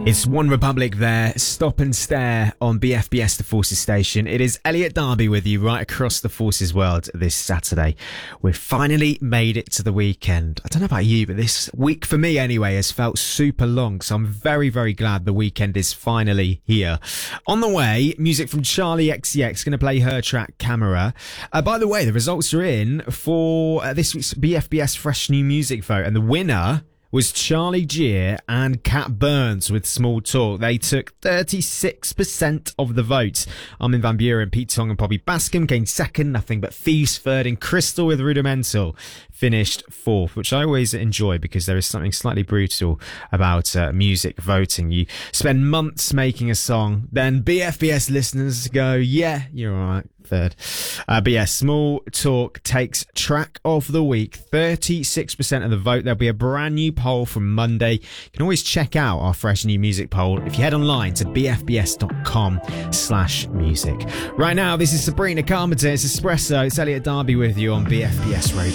It's One Republic there, Stop and Stare on BFBS The Forces station. It is Elliot Darby with you right across the Forces world this Saturday. We've finally made it to the weekend. I don't know about you, but this week for me anyway has felt super long, so I'm very, very glad the weekend is finally here. On the way, music from Charlie XCX, going to play her track Camera. By the way, the results are in for this week's BFBS Fresh New Music vote, and the winner was Charlie Gear and Cat Burns with Small Talk. They took 36% of the votes. Armin van Buren, Pete Tong and Bobby Bascom gained second, Nothing But Thieves third, and Crystal with Rudimental finished fourth, which I always enjoy because there is something slightly brutal about music voting. You spend months making a song, then BFBS listeners go, yeah, you're alright, third. But yeah, Small Talk takes track of the week, 36% of the vote. There'll be a brand new poll from Monday. You can always check out our fresh new music poll if you head online to bfbs.com/music. Right now, this is Sabrina Carpenter. It's Espresso. It's Elliot Darby with you on BFBS Radio.